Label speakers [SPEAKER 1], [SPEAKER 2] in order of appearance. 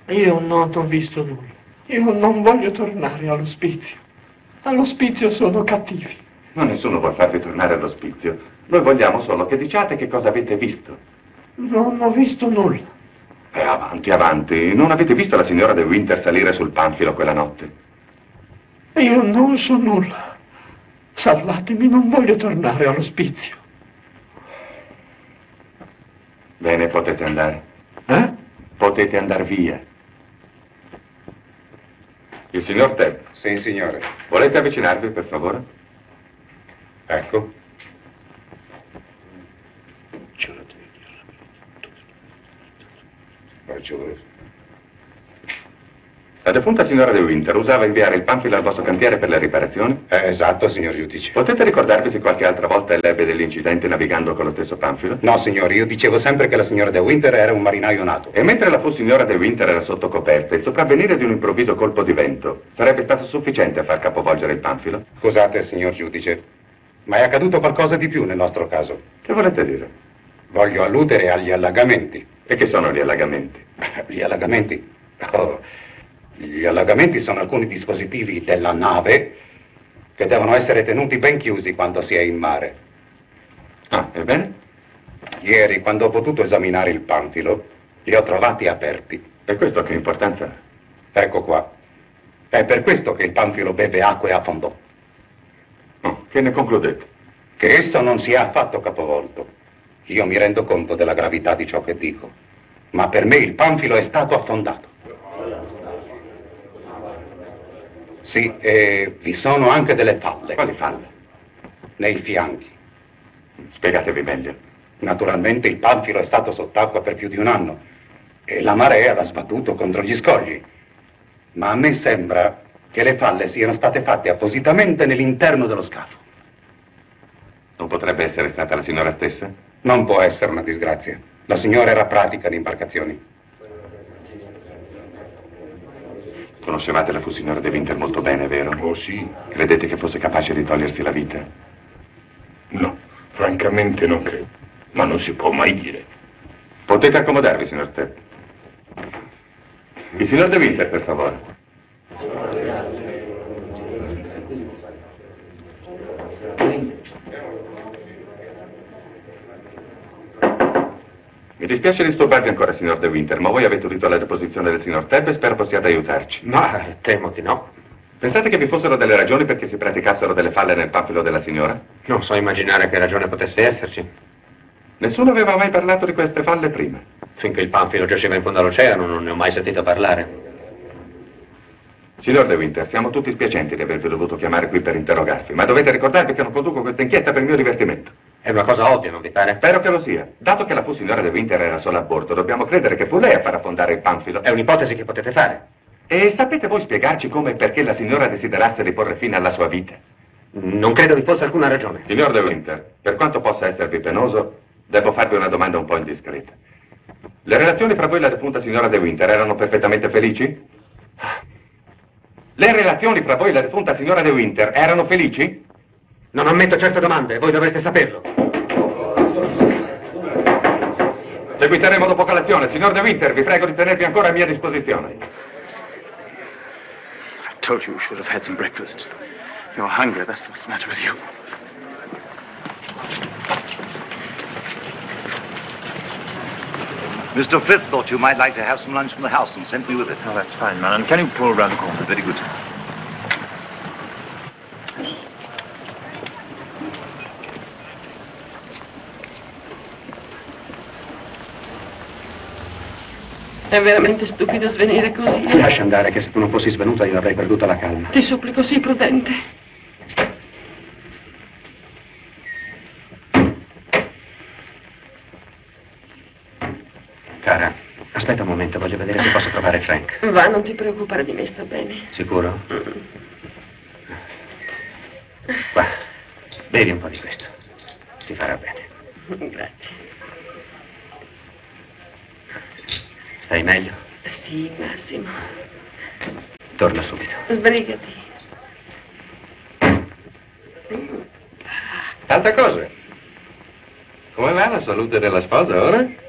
[SPEAKER 1] Io non ho visto nulla. Io non voglio tornare all'ospizio. All'ospizio sono cattivi.
[SPEAKER 2] Ma nessuno vuole farvi tornare all'ospizio. Noi vogliamo solo che diciate che cosa avete visto.
[SPEAKER 1] Non ho visto nulla.
[SPEAKER 2] Avanti, avanti. Non avete visto la signora De Winter salire sul panfilo quella notte?
[SPEAKER 1] Io non so nulla. Salvatemi, non voglio tornare all'ospizio.
[SPEAKER 2] Bene, potete andare. Potete andare via. Il signor Tebb?
[SPEAKER 3] Sì, signore.
[SPEAKER 2] Volete avvicinarvi, per favore? Ecco. La defunta signora De Winter usava inviare il panfilo al vostro cantiere per le riparazioni?
[SPEAKER 3] Esatto, signor giudice.
[SPEAKER 2] Potete ricordarvi se qualche altra volta ebbe degli incidenti navigando con lo stesso panfilo?
[SPEAKER 3] No, signore, io dicevo sempre che la signora De Winter era un marinaio nato.
[SPEAKER 2] E mentre la fu signora De Winter era sotto coperta, il sopravvenire di un improvviso colpo di vento sarebbe stato sufficiente a far capovolgere il panfilo?
[SPEAKER 3] Scusate, signor giudice, ma è accaduto qualcosa di più nel nostro caso.
[SPEAKER 2] Che volete dire?
[SPEAKER 3] Voglio alludere agli allagamenti.
[SPEAKER 2] E che sono gli allagamenti?
[SPEAKER 3] Gli allagamenti? Oh, gli allagamenti sono alcuni dispositivi della nave che devono essere tenuti ben chiusi quando si è in mare.
[SPEAKER 2] Ah, ebbene?
[SPEAKER 3] Ieri, quando ho potuto esaminare il panfilo, li ho trovati aperti.
[SPEAKER 2] E questo che importanza ha?
[SPEAKER 3] Ecco qua. È per questo che il panfilo beve acqua e affondò.
[SPEAKER 2] Oh, che ne concludete?
[SPEAKER 3] Che esso non si è affatto capovolto. Io mi rendo conto della gravità di ciò che dico, ma per me il panfilo è stato affondato. Sì, e vi sono anche delle falle.
[SPEAKER 2] Quali falle?
[SPEAKER 3] Nei fianchi.
[SPEAKER 2] Spiegatevi meglio.
[SPEAKER 3] Naturalmente il panfilo è stato sott'acqua per più di un anno e la marea l'ha sbattuto contro gli scogli. Ma a me sembra che le falle siano state fatte appositamente nell'interno dello scafo.
[SPEAKER 2] Non potrebbe essere stata la signora stessa?
[SPEAKER 3] Non può essere una disgrazia. La signora era pratica di imbarcazioni.
[SPEAKER 2] Conoscevate la fu signora De Winter molto bene, vero?
[SPEAKER 4] Oh sì.
[SPEAKER 2] Credete che fosse capace di togliersi la vita?
[SPEAKER 4] No, francamente non credo. Ma non si può mai dire.
[SPEAKER 2] Potete accomodarvi, signor Tebb. Il signor De Winter, per favore. Mi dispiace disturbarvi ancora, signor De Winter, ma voi avete udito la deposizione del signor Tebb e spero possiate aiutarci.
[SPEAKER 5] Ma temo di no.
[SPEAKER 2] Pensate che vi fossero delle ragioni perché si praticassero delle falle nel panfilo della signora?
[SPEAKER 5] Non so immaginare che ragione potesse esserci.
[SPEAKER 2] Nessuno aveva mai parlato di queste falle prima?
[SPEAKER 5] Finché il panfilo giaceva in fondo all'oceano non ne ho mai sentito parlare.
[SPEAKER 2] Signor De Winter, siamo tutti spiacenti di avervi dovuto chiamare qui per interrogarvi, ma dovete ricordarvi che non conduco questa inchiesta per il mio divertimento.
[SPEAKER 5] È una cosa ovvia, non vi pare?
[SPEAKER 2] Spero che lo sia. Dato che la fu signora De Winter era sola a bordo, dobbiamo credere che fu lei a far affondare il panfilo.
[SPEAKER 5] È un'ipotesi che potete fare.
[SPEAKER 2] E sapete voi spiegarci come e perché la signora desiderasse di porre fine alla sua vita?
[SPEAKER 5] Non credo vi fosse alcuna ragione.
[SPEAKER 2] Signor De Winter, per quanto possa esservi penoso, devo farvi una domanda un po' indiscreta. Le relazioni fra voi e la defunta signora De Winter erano perfettamente felici? Le relazioni fra voi e la defunta signora De Winter erano felici?
[SPEAKER 5] Non ammetto certe domande, voi dovreste saperlo.
[SPEAKER 2] Seguiteremo dopo colazione. Signor De Winter, vi prego di tenervi ancora a mia disposizione.
[SPEAKER 6] I told you should have had some breakfast. You're hungry, that's what's the matter with you.
[SPEAKER 7] Mr. Frith thought you might like to have some lunch from the house and sent me with it.
[SPEAKER 6] Oh, that's fine, man. And can you pull around the corner?
[SPEAKER 7] Very good.
[SPEAKER 8] È veramente stupido svenire così.
[SPEAKER 3] Lascia andare, che se tu non fossi svenuta io avrei perduto la calma.
[SPEAKER 8] Ti supplico, sii prudente.
[SPEAKER 3] Cara, aspetta un momento, voglio vedere se posso trovare Frank.
[SPEAKER 8] Va, non ti preoccupare di me, sta bene.
[SPEAKER 3] Sicuro? Qua, bevi un po' di questo. Ti farà bene.
[SPEAKER 8] Grazie.
[SPEAKER 3] Stai meglio?
[SPEAKER 8] Sì, Massimo.
[SPEAKER 3] Torna subito.
[SPEAKER 8] Sbrigati.
[SPEAKER 2] Tanta cosa. Come va la salute della sposa ora?